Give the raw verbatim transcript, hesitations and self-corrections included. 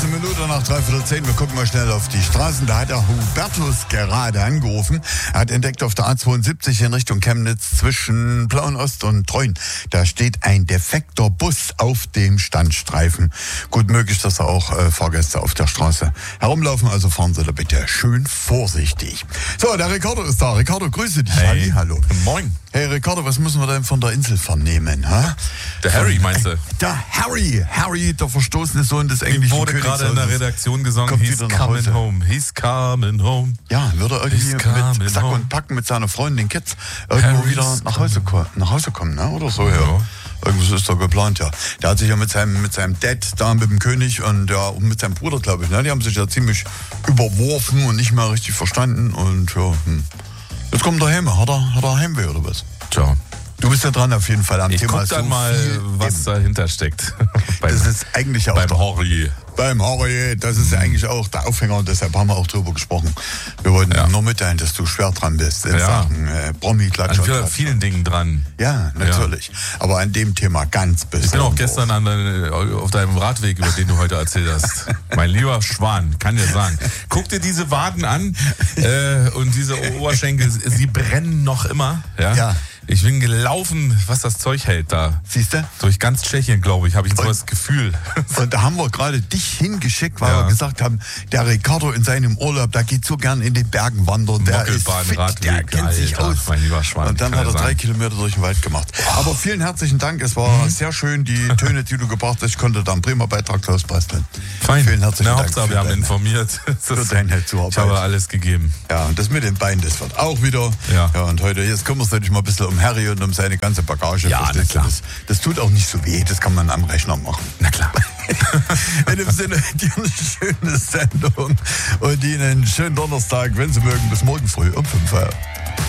eine Minute nach dreiviertel zehn. Wir gucken mal schnell auf die Straßen. Da hat der Hubertus gerade angerufen. Er hat entdeckt auf der A zweiundsiebzig in Richtung Chemnitz zwischen Plauen-Ost und Treuen. Da steht ein defekter Bus auf dem Standstreifen. Gut möglich, dass da auch äh, Fahrgäste auf der Straße herumlaufen. Also fahren Sie da bitte schön vorsichtig. So, der Ricardo ist da. Ricardo, grüße dich. Hey. Halli, hallo. Moin. Hey Ricardo, was müssen wir denn von der Insel vernehmen? Ha? Der Harry, meinst du? Der Harry. Harry, der verstoßene Sohn des englischen Ihm wurde gerade in der Redaktion gesungen, Kommt he's wieder nach coming Hause. home, he's coming home. Ja, würde er irgendwie He's mit coming Sack home. und Packen mit seiner Freundin, den Kids, irgendwo Harry's wieder nach Hause, ko- nach Hause kommen, ne? Oder so, ja. Ja. Irgendwas ist da geplant, ja. Der hat sich ja mit seinem, mit seinem Dad da mit dem König und ja, und mit seinem Bruder, glaube ich, ne? Die haben sich ja ziemlich überworfen und nicht mehr richtig verstanden und ja, hm. Jetzt kommt der Heime. Hat er, hat er Heimweh oder was? Tja, Du bist ja dran auf jeden Fall am ich Thema. guck dann so mal, viel was im- dahinter steckt. beim, Das ist eigentlich ja auch beim der- Harry. Beim Harry, das ist ja eigentlich auch der Aufhänger und deshalb haben wir auch drüber gesprochen. Wir wollten Ja. nur mitteilen, dass du schwer dran bist in Ja. Sachen äh, Promi-Klatsch. An vielen, vielen Dingen dran. Ja, natürlich. Aber an dem Thema ganz besonders. Ich bin auch gestern an deine, auf deinem Radweg, über den du heute erzählt hast. Mein lieber Schwan, kann dir sagen. Guck dir diese Waden an äh, und diese Oberschenkel, sie brennen noch immer. Ja. Ja. Ich bin gelaufen, was das Zeug hält da. Siehst du? Durch ganz Tschechien, glaube ich, habe ich so das Gefühl. Und da haben wir gerade dich hingeschickt, weil Ja. wir gesagt haben, der Ricardo in seinem Urlaub, der geht so gern in den Bergen wandern, der ist Mockelbahn, fit, Radweg, der kennt sich Alter, aus. mein lieber Schwan, Und dann kann hat er er drei sagen. Kilometer durch den Wald gemacht. Aber vielen herzlichen Dank, es war Mhm. sehr schön, die Töne, die du gebracht hast. Ich konnte da einen prima Beitrag losbasteln. Fein. Vielen herzlichen Na, Dank. Hauptsache, für wir haben deine- informiert. für Das, deine Zuarbeit. ich habe alles gegeben. Ja, und das mit den Beinen, das wird auch wieder. Ja. ja und heute, jetzt kümmerst du dich mal ein bisschen um Harry und um seine ganze Bagage. Ja, Verstehst na klar. du? Das, das tut auch nicht so weh, das kann man am Rechner machen. Na klar. In dem Sinne, dir eine schöne Sendung und Ihnen einen schönen Donnerstag, wenn Sie mögen, bis morgen früh um fünf Uhr.